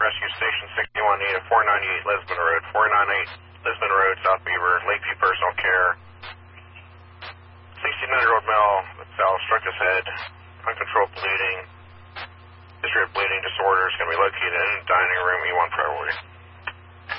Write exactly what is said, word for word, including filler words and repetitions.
Rescue Station sixty-one, need a four ninety-eight Lisbon Road, four ninety-eight Lisbon Road, South Beaver, Lakeview Personal Care. sixteen hundred old male with valve struck his head, uncontrolled bleeding. History of bleeding disorders can be located in the dining room, E one priority.